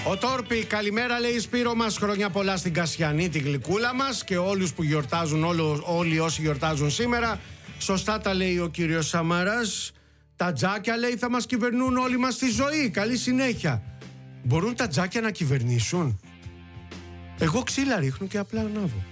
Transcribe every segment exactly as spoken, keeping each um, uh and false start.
Ο Τόρπι, καλημέρα λέει Σπύρο μας, χρόνια πολλά στην Κασιανή, τη γλυκούλα μας και όλους που γιορτάζουν, όλο, όλοι όσοι γιορτάζουν σήμερα. Σωστά τα λέει ο κύριος Σαμαράς. Τα τζάκια λέει θα μας κυβερνούν όλοι μας στη ζωή. Καλή συνέχεια. Μπορούν τα τζάκια να κυβερνήσουν? Εγώ ξύλα ρίχνω και απλά ανάβω.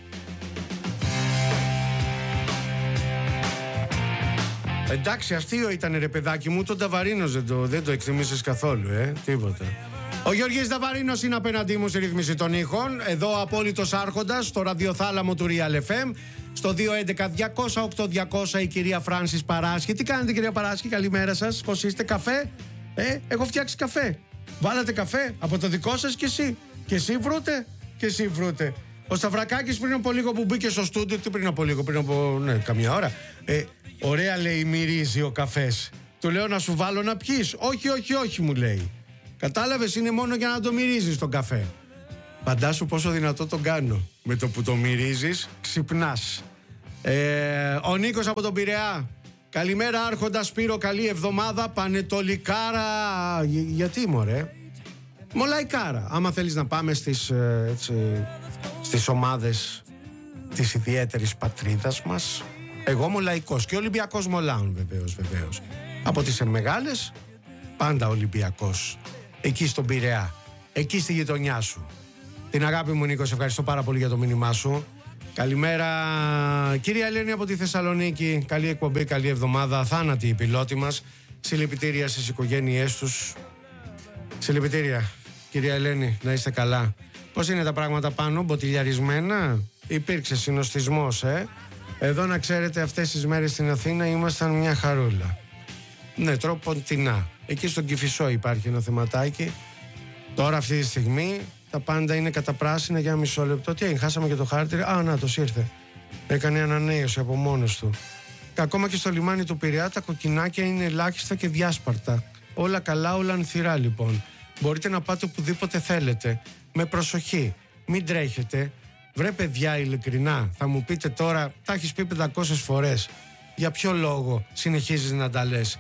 Εντάξει, αστείο ήταν ρε παιδάκι μου, τον Ταβαρίνος δεν το, δεν το εκτιμήσεις καθόλου, ε, τίποτα. Ο Γιώργης Ταβαρίνος είναι απέναντί μου στη ρύθμιση των ήχων. Εδώ απόλυτος άρχοντας στο ραδιοθάλαμο του Real εφ εμ. Στο δύο έντεκα διακόσια οκτώ διακόσια η κυρία Φράνσις Παράσχη. Τι κάνετε κυρία Παράσχη, καλημέρα σας, πώς είστε, καφέ? Ε, έχω φτιάξει καφέ. Βάλατε καφέ από το δικό σας κι εσύ. Και εσύ βρούτε, και εσύ βρούτε. Ο Σταυρακάκης πριν από λίγο που μπήκε στο στούντιο, τι πριν από λίγο, πριν από ναι, καμιά ώρα. Ε, ωραία λέει, μυρίζει ο καφές. Του λέω να σου βάλω να πιείς. Όχι, όχι, όχι μου λέει. Κατάλαβες, είναι μόνο για να το μυρίζεις τον καφέ. Φαντάσου πόσο δυνατό τον κάνω. Με το που το μυρίζεις, ξυπνάς. Ε, ο Νίκος από τον Πειραιά. Καλημέρα άρχοντα Σπύρο, καλή εβδομάδα. Πανετολικάρα. Για, γιατί μωρέ? Μολαϊκάρα. Άμα θέλεις να πάμε στις, έτσι, στις ομάδες της ιδιαίτερης πατρίδας μας. Εγώ μολαϊκός και Ολυμπιακός μολάουν βεβαίως, βεβαίως. Από τις μεγάλες, πάντα Ολυμπιακός. Εκεί στον Πειραιά, εκεί στη γειτονιά σου. Την αγάπη μου Νίκο, σε ευχαριστώ πάρα πολύ για το μήνυμά σου. Καλημέρα κυρία Ελένη από τη Θεσσαλονίκη. Καλή εκπομπή, καλή εβδομάδα. Θάνατη η πιλότη μας. Συλληπιτήρια στις οικογένειές τους. Συλληπιτήρια κυρία Ελένη, να είστε καλά. Πώς είναι τα πράγματα πάνω, μποτιλιαρισμένα? Υπήρξε συνοστισμός, ε. Εδώ να ξέρετε, αυτές τις μέρες στην Αθήνα ήμασταν μια χαρούλα. Ναι, τροποντινά. Εκεί στον Κηφισό υπάρχει ένα θεματάκι. Τώρα αυτή τη στιγμή τα πάντα είναι καταπράσινα για ένα μισό λεπτό. Τι έγινε, χάσαμε και το χάρτη? Α, να, το ήρθε. Έκανε ανανέωση από μόνος του. Και ακόμα και στο λιμάνι του Πειραιά τα κοκκινάκια είναι ελάχιστα και διάσπαρτα. Όλα καλά, όλα ανθυρά λοιπόν. Μπορείτε να πάτε οπουδήποτε θέλετε. Με προσοχή. Μην τρέχετε. Βρε παιδιά, ειλικρινά, θα μου πείτε τώρα, τα έχεις πει πεντακόσιες φορές. Για ποιο λόγο συνεχίζεις να τα λες?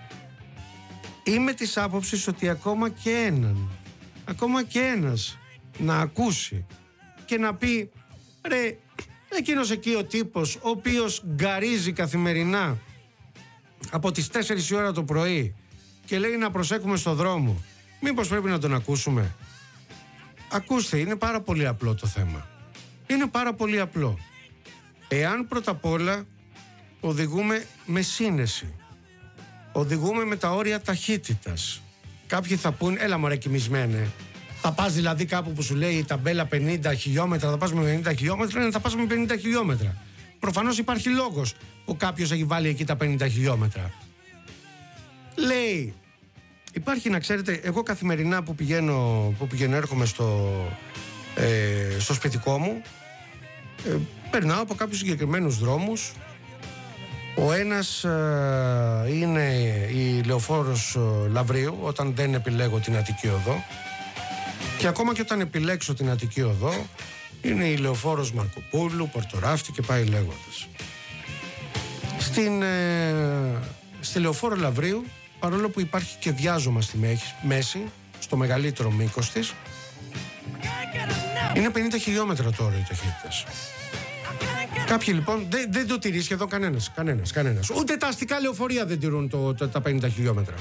Είμαι της άποψης ότι ακόμα και έναν, ακόμα και ένας να ακούσει και να πει ρε, εκείνος εκεί ο τύπος ο οποίος γκαρίζει καθημερινά από τις τέσσερις η ώρα το πρωί και λέει να προσέχουμε στο δρόμο, μήπως πρέπει να τον ακούσουμε? Ακούστε, είναι πάρα πολύ απλό το θέμα. Είναι πάρα πολύ απλό. Εάν πρώτα απ' όλα οδηγούμε με σύνεση, οδηγούμε με τα όρια ταχύτητας. Κάποιοι θα πούν, έλα μωρέ κοιμισμένε. Θα πας δηλαδή κάπου που σου λέει η ταμπέλα πενήντα χιλιόμετρα, θα πας με πενήντα χιλιόμετρα, ναι, θα πας με πενήντα χιλιόμετρα. Προφανώς υπάρχει λόγος που κάποιος έχει βάλει εκεί τα πενήντα χιλιόμετρα. Λέει, υπάρχει να ξέρετε, εγώ καθημερινά που πηγαίνω, που πηγαίνω έρχομαι στο, ε, στο σπιτικό μου, ε, περνάω από κάποιους συγκεκριμένους δρόμους. Ο ένας ε, είναι η Λεωφόρος ε, Λαβρίου, όταν δεν επιλέγω την Αττική Οδό, και ακόμα και όταν επιλέξω την Αττική Οδό είναι η Λεωφόρος Μαρκοπούλου, Πορτοράφτη και πάει λέγοντας. Στην, ε, στη Λεωφόρο Λαβρίου, παρόλο που υπάρχει και διάζωμα στη μέση, στο μεγαλύτερο μήκος της, είναι πενήντα χιλιόμετρα τώρα οι ταχύτητες. Κάποιοι λοιπόν δεν, δεν το τηρεί σχεδόν κανένας, κανένας, κανένας. Ούτε τα αστικά λεωφορεία δεν τηρούν το, το, τα πενήντα χιλιόμετρα.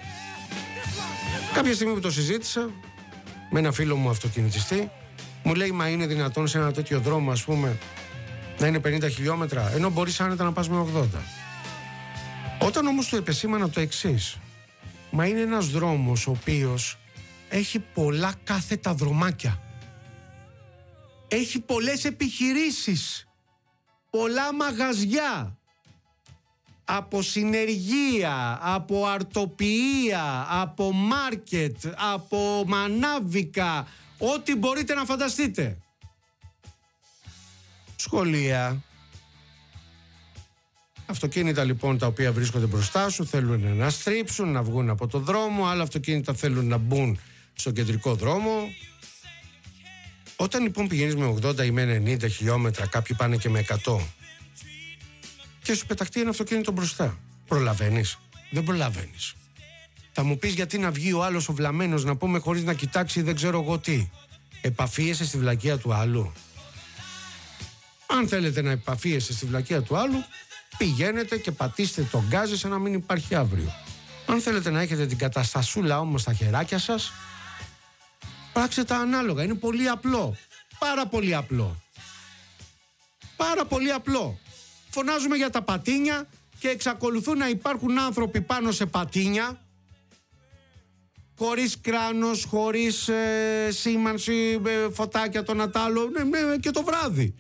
Κάποια στιγμή που το συζήτησα με ένα φίλο μου αυτοκινητιστή, μου λέει, μα είναι δυνατόν σε ένα τέτοιο δρόμο, ας πούμε, να είναι πενήντα χιλιόμετρα, ενώ μπορείς άνετα να πας με ογδόντα. Όταν όμως του επεσήμανα το εξής, μα είναι ένας δρόμος ο οποίος έχει πολλά κάθετα δρομάκια. Έχει πολλές επιχειρήσεις, πολλά μαγαζιά, από συνεργεία, από αρτοποιεία, από μάρκετ, από μανάβικα, ό,τι μπορείτε να φανταστείτε. Σχολεία. Αυτοκίνητα λοιπόν τα οποία βρίσκονται μπροστά σου θέλουν να στρίψουν, να βγουν από το δρόμο, άλλα αυτοκίνητα θέλουν να μπουν στον κεντρικό δρόμο. Όταν λοιπόν πηγαίνεις με ογδόντα ή με ενενήντα χιλιόμετρα, κάποιοι πάνε και με εκατό, και σου πεταχτεί ένα αυτοκίνητο μπροστά, προλαβαίνεις? Δεν προλαβαίνεις. Θα μου πεις γιατί να βγει ο άλλος ο βλαμμένος, να πούμε, χωρίς να κοιτάξει δεν ξέρω εγώ τι. Επαφίεσαι στη βλακεία του άλλου. Αν θέλετε να επαφίεσαι στη βλακεία του άλλου, πηγαίνετε και πατήστε τον γκάζι σαν να μην υπάρχει αύριο. Αν θέλετε να έχετε την καταστασούλα όμως στα χεράκια σας, πράξτε τα ανάλογα. Είναι πολύ απλό. Πάρα πολύ απλό. Πάρα πολύ απλό. Φωνάζουμε για τα πατίνια και εξακολουθούν να υπάρχουν άνθρωποι πάνω σε πατίνια, χωρίς κράνος, χωρίς ε, σήμανση, ε, φωτάκια το Νατάλο, ναι, ναι, και το βράδυ.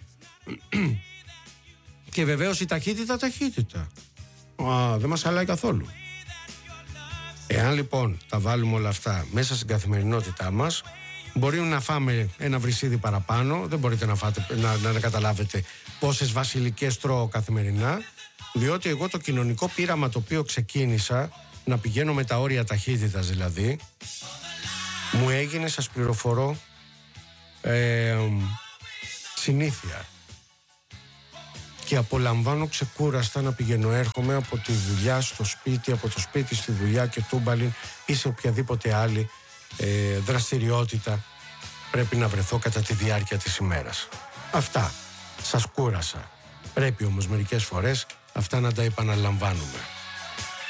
Και βεβαίως η ταχύτητα, ταχύτητα. Α, δεν μας χαλάει καθόλου. Εάν λοιπόν τα βάλουμε όλα αυτά μέσα στην καθημερινότητά μας, μπορεί να φάμε ένα βρυσίδι παραπάνω, δεν μπορείτε να, φάτε, να, να, να καταλάβετε πόσες βασιλικές τρώω καθημερινά, διότι εγώ το κοινωνικό πείραμα το οποίο ξεκίνησα, να πηγαίνω με τα όρια ταχύτητας δηλαδή, μου έγινε, σας πληροφορώ, ε, συνήθεια. Και απολαμβάνω ξεκούραστα να πηγαίνω, έρχομαι από τη δουλειά στο σπίτι, από το σπίτι στη δουλειά και τούμπαλιν ή σε οποιαδήποτε άλλη ε, δραστηριότητα πρέπει να βρεθώ κατά τη διάρκεια της ημέρας. Αυτά. Σας κούρασα. Πρέπει όμως μερικές φορές αυτά να τα επαναλαμβάνουμε.